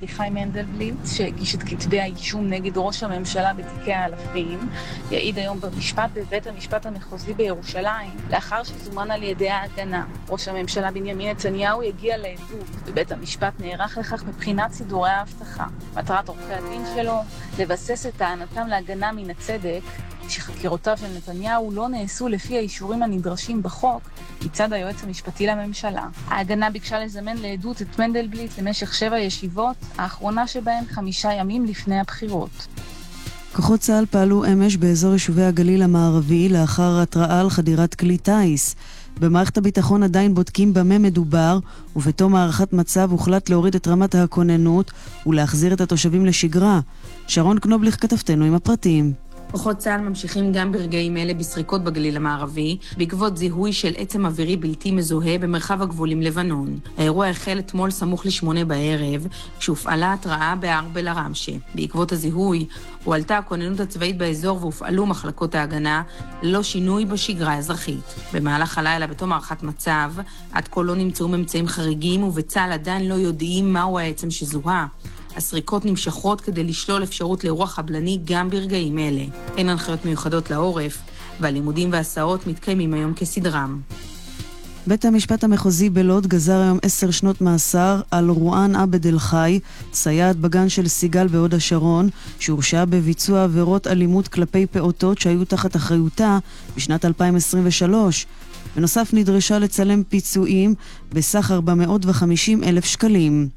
אביחי מנדלבליט, שהגיש את כתבי האישום נגד ראש הממשלה בתיקי האלפים, יעיד היום במשפט בבית המשפט המחוזי בירושלים, לאחר שזומן על ידי ההגנה. ראש הממשלה בנימין נתניהו יגיע לעדות, ובית המשפט נערך לכך מבחינת סידורי האבטחה. מטרת עורכי הדין שלו, לבסס את טענתם להגנה מן הצדק, שחקירותיו של נתניהו לא נעשו לפי האישורים הנדרשים בחוק מצד היועץ המשפטי לממשלה. ההגנה ביקשה לזמן לעדות את מנדלבליט למשך 7 ישיבות, האחרונה שבהן 5 ימים לפני הבחירות. כוחות צה"ל פעלו אמש באזור יישובי הגליל המערבי לאחר התראה על חדירת כלי טייס. במערכת הביטחון עדיין בודקים במה מדובר, ובתום הערכת מצב הוחלט להוריד את רמת הכוננות ולהחזיר את התושבים לשגרה. שרון קנובליך כתבתנו עם הפרטים. כוחות צה"ל ממשיכים גם ברגעים אלה בסריקות בגליל המערבי, בעקבות זיהוי של עצם אווירי בלתי מזוהה במרחב הגבול עם לבנון. האירוע החל אתמול סמוך ל8 בערב, כשהופעלה התראה בארבל הרמשה. בעקבות הזיהוי, הועלתה הכוננות הצבאית באזור והופעלו מחלקות ההגנה, ללא שינוי בשגרה האזרחית. במהלך הלילה בתום הערכת מצב, עד כה לא נמצאו ממצאים חריגים, ובצה"ל עדיין לא יודעים מהו העצם שזוהה. הסריקות נמשכות כדי לשלול אפשרות לאירוע חבלני גם ברגעים אלה. אין הנחיות מיוחדות לעורף, והלימודים והסעות מתקיימים היום כסדרם. בית המשפט המחוזי בלוד גזר היום 10 שנות מאסר על רואן עבד אל חי, סייעת בגן של סיגל בהוד השרון, שהורשעה בביצוע עבירות אלימות כלפי פעוטות שהיו תחת אחריותה בשנת 2023. בנוסף נדרשה לצלם פיצויים בסך 450,000 שקלים.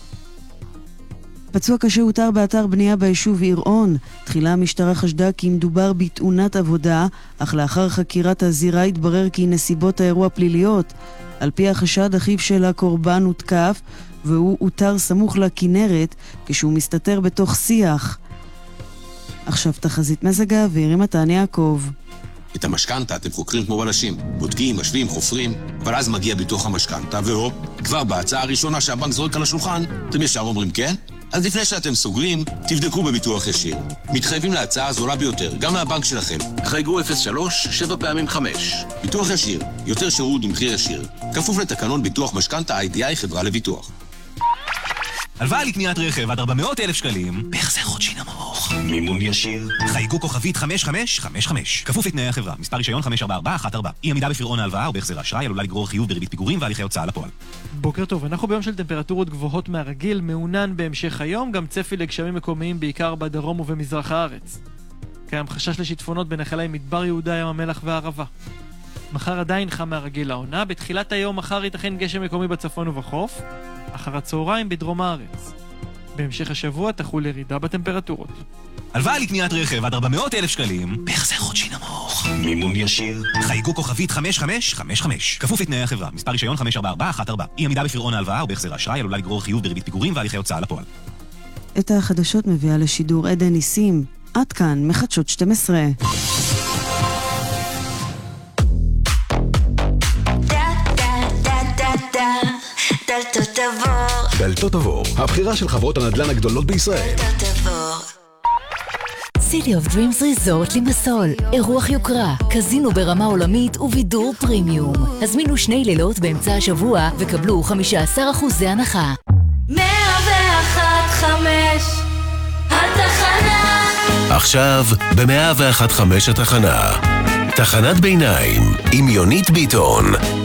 פצוע קשה הותר באתר בנייה ביישוב עירון. תחילה המשטרה חשדה כי מדובר בתאונת עבודה, אך לאחר חקירת הזירה התברר כי נסיבות האירוע פליליות. על פי החשד, אחיו של הקורבן הותקף, והוא הותר סמוך לכנרת כשהוא מסתתר בתוך שיח. עכשיו תחזית מזג האוויר עם מתן יעקב. את המשכנתה אתם חוקרים כמו בלשים, בודקים, משווים, חופרים, אבל אז מגיע ביטוח המשכנתה, והופ, כבר בהצעה הראשונה שהבנק זורק על השולחן, אתם ישר אומרים כן? אז לפני שאתם סוגרים, תבדקו בביטוח ישיר. מתחייבים להצעה הזולה ביותר, גם מהבנק שלכם. חייגו 03 7 פעמים 5. ביטוח ישיר, יותר שירות במחיר ישיר. כפוף לתקנון ביטוח משכנתה IDI חברה לביטוח. הלוואה לקניית רכב עד 400,000 שקלים, בהחזר חודשי נמוך. מימון ישיר. חייגו כוכבית 5555. כפוף לתנאי החברה. מספר רישיון 54414. אי עמידה בפירעון ההלוואה או בהחזר האשראי עלולה לגרור חיוב בריבית פיגורים והליכי הוצאה לפועל. בוקר טוב, אנחנו ביום של טמפרטורות גבוהות מהרגיל, מעונן בהמשך היום, גם צפי לגשמים מקומיים בעיקר בדרום ובמזרח הארץ. קיים חשש לשיטפונות בנחלי מדבר יהודה, ים המלח והערבה. מחר עדיין חם מהרגיל לעונה, בתחילת היום מחר ייתכן גשם מקומי בצפון ובחוף, אחר הצהריים בדרום הארץ. בהמשך השבוע תחול ירידה בטמפרטורות. הלוואה לקניית רכב עד 400,000 שקלים, בהחזר חודשי נמוך. מימון ישיר. חייגו כוכבית 5555. כפוף לתנאי החברה. מספר רישיון 54414. אי עמידה בפירעון ההלוואה או בהחזר האשראי עלולה לגרור חיוב בריבית פיגורים והליכי הוצאה לפועל. את החדשות מביאה לשידור עדן ניסים. עד כאן מחדשות 12. דלתות עבור. דלתות עבור, הבחירה של חברות הנדל"ן הגדולות בישראל. דלתות עבור. City of Dreams Resort לימסול, אירוח יוקרה, קזינו ברמה עולמית ובידור פרימיום. הזמינו 2 לילות באמצע השבוע וקבלו 15% הנחה. 101.5 התחנה. עכשיו ב-101.5 התחנה. תחנת ביניים עם יונית ביטון.